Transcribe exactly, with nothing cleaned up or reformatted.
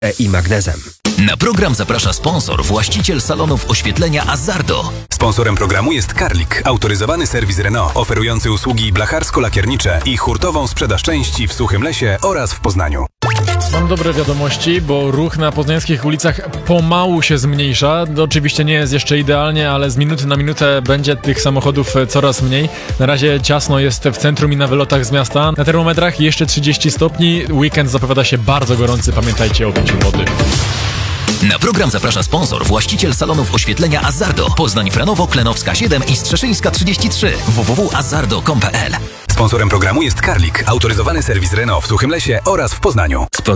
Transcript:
i magnezem. Na program zaprasza sponsor, właściciel salonów oświetlenia Azzardo. Sponsorem programu jest Karlik, autoryzowany serwis Renault, oferujący usługi blacharsko-lakiernicze i hurtową sprzedaż części w Suchym Lesie oraz w Poznaniu. Mam dobre wiadomości, bo ruch na poznańskich ulicach pomału się zmniejsza. Oczywiście nie jest jeszcze idealnie, ale z minuty na minutę będzie tych samochodów coraz mniej. Na razie ciasno jest w centrum i na wylotach z miasta. Na termometrach jeszcze trzydzieści stopni. Weekend zapowiada się bardzo gorący. Pamiętajcie o piciu wody. Na program zaprasza sponsor, właściciel salonów oświetlenia Azzardo. Poznań, Franowo, Klenowska siedem i Strzeszyńska trzydzieści trzy. w w w kropka azzardo kropka com kropka p l. Sponsorem programu jest Karlik, autoryzowany serwis Renault w Suchym Lesie oraz w Poznaniu.